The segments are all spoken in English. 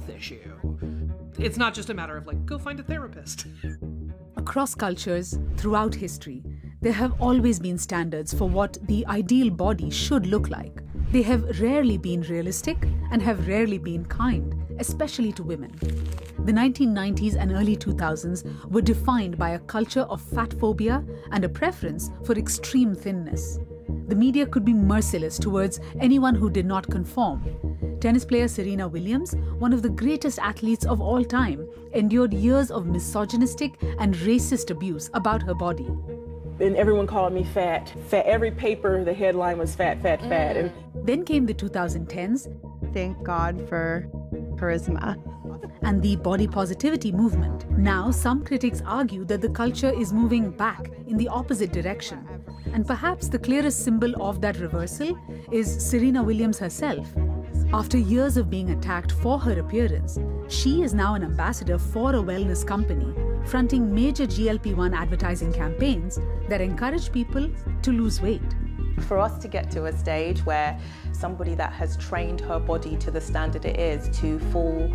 health issue. It's not just a matter of like, go find a therapist. Across cultures, throughout history, there have always been standards for what the ideal body should look like. They have rarely been realistic and have rarely been kind, especially to women. The 1990s and early 2000s were defined by a culture of fat phobia and a preference for extreme thinness. The media could be merciless towards anyone who did not conform. Tennis player Serena Williams, one of the greatest athletes of all time, endured years of misogynistic and racist abuse about her body. And everyone called me fat. Fat. Every paper, the headline was fat, fat, fat. And then came the 2010s. Thank God for charisma. And the body positivity movement. Now, some critics argue that the culture is moving back in the opposite direction. And perhaps the clearest symbol of that reversal is Serena Williams herself. After years of being attacked for her appearance, she is now an ambassador for a wellness company, fronting major GLP-1 advertising campaigns that encourage people to lose weight. For us to get to a stage where somebody that has trained her body to the standard it is to fall,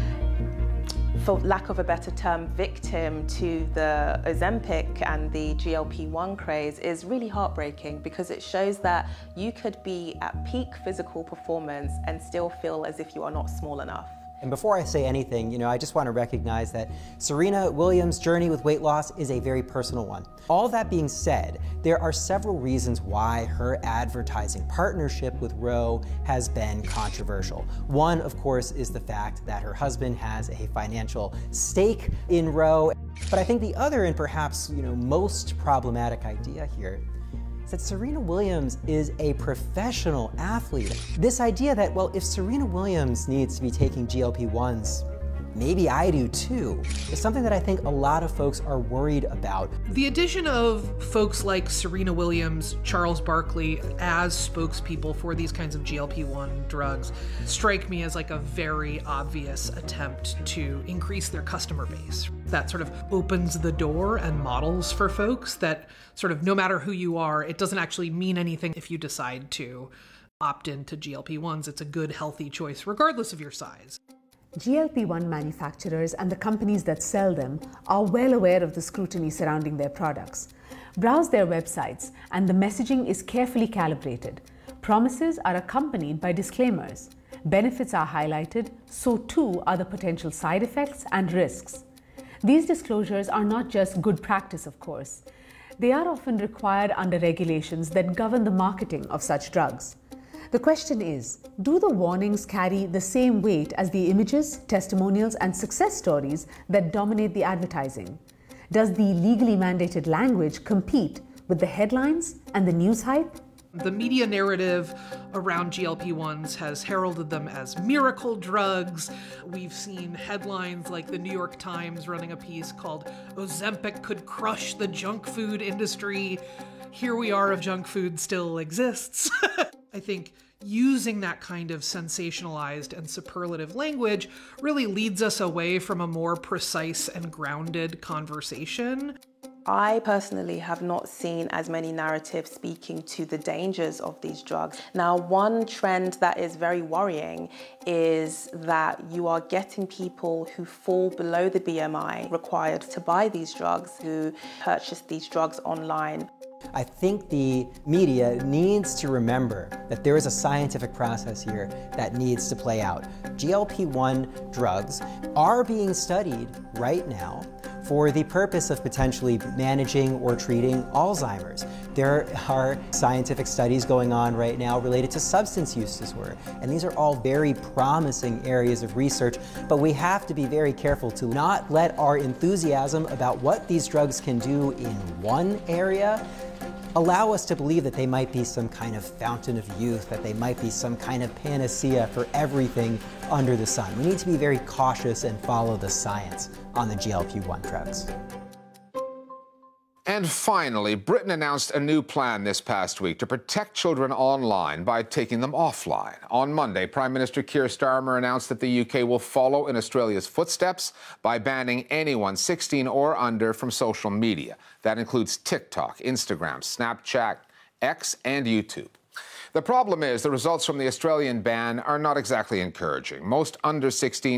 for lack of a better term, victim to the Ozempic and the GLP-1 craze is really heartbreaking, because it shows that you could be at peak physical performance and still feel as if you are not small enough. And before I say anything, I just want to recognize that Serena Williams' journey with weight loss is a very personal one. All that being said, there are several reasons why her advertising partnership with Ro has been controversial. One, of course, is the fact that her husband has a financial stake in Ro. But I think the other, and perhaps most problematic idea here, that Serena Williams is a professional athlete. This idea that, well, if Serena Williams needs to be taking GLP-1s, maybe I do too, is something that I think a lot of folks are worried about. The addition of folks like Serena Williams, Charles Barkley as spokespeople for these kinds of GLP-1 drugs strike me as like a very obvious attempt to increase their customer base. That sort of opens the door and models for folks that sort of no matter who you are, it doesn't actually mean anything if you decide to opt into GLP-1s. It's a good, healthy choice regardless of your size. GLP-1 manufacturers and the companies that sell them are well aware of the scrutiny surrounding their products. Browse their websites, and the messaging is carefully calibrated. Promises are accompanied by disclaimers. Benefits are highlighted, so too are the potential side effects and risks. These disclosures are not just good practice, of course. They are often required under regulations that govern the marketing of such drugs. The question is, do the warnings carry the same weight as the images, testimonials, and success stories that dominate the advertising? Does the legally mandated language compete with the headlines and the news hype? The media narrative around GLP-1s has heralded them as miracle drugs. We've seen headlines like the New York Times running a piece called "Ozempic could crush the junk food industry." Here we are if junk food still exists. I think using that kind of sensationalized and superlative language really leads us away from a more precise and grounded conversation. I personally have not seen as many narratives speaking to the dangers of these drugs. Now, one trend that is very worrying is that you are getting people who fall below the BMI required to buy these drugs, who purchase these drugs online. I think the media needs to remember that there is a scientific process here that needs to play out. GLP-1 drugs are being studied right now for the purpose of potentially managing or treating Alzheimer's. There are scientific studies going on right now related to substance use disorder, and these are all very promising areas of research, but we have to be very careful to not let our enthusiasm about what these drugs can do in one area allow us to believe that they might be some kind of fountain of youth, that they might be some kind of panacea for everything under the sun. We need to be very cautious and follow the science on the GLP-1 drugs. And finally, Britain announced a new plan this past week to protect children online by taking them offline. On Monday, Prime Minister Keir Starmer announced that the UK will follow in Australia's footsteps by banning anyone 16 or under from social media. That includes TikTok, Instagram, Snapchat, X, and YouTube. The problem is the results from the Australian ban are not exactly encouraging. Most under 16